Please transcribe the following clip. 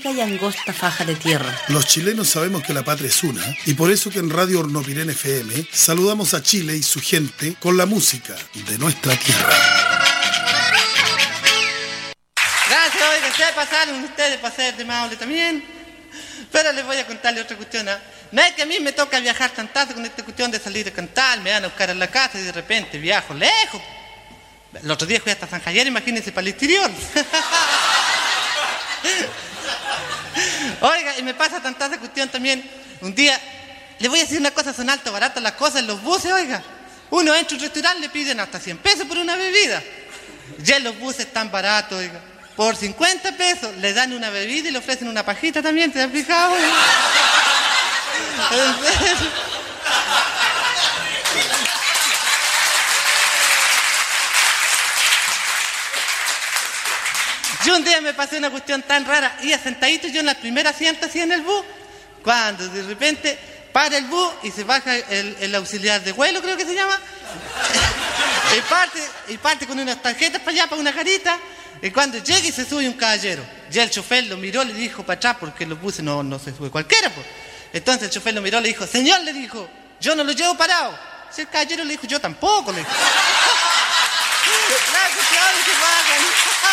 larga y angosta faja de tierra. Los chilenos sabemos que la patria es una, y por eso que en Radio Hornopirén FM saludamos a Chile y su gente con la música de nuestra tierra. Gracias, oigan, ustedes pasaron, ustedes para ser de Maule también. Pero les voy a contarle otra cuestión. No es que a mí me toca viajar tantazo con esta cuestión de salir a cantar, me van a buscar a la casa y de repente viajo lejos. El otro día fui hasta San Javier, imagínense, para el exterior. Oiga, y me pasa tanta cuestión también. Un día, le voy a decir una cosa, son alto barato las cosas en los buses, oiga. Uno entra a un restaurante, le piden hasta 100 pesos por una bebida. Ya en los buses están baratos, oiga. Por 50 pesos le dan una bebida y le ofrecen una pajita también, ¿te has fijado? Yo un día me pasé una cuestión tan rara, iba sentadito yo en la primera asiento así en el bus, cuando de repente para el bus y se baja el auxiliar de vuelo, creo que se llama, y parte con unas tarjetas para allá, para una carita, y cuando llega y se sube un caballero, ya el chofer lo miró, le dijo para atrás, porque los buses no se sube cualquiera, pues. Entonces el chofer lo miró, le dijo, señor, le dijo, yo no lo llevo parado. Si el caballero le dijo, yo tampoco, le dijo. Gracias, que bajan.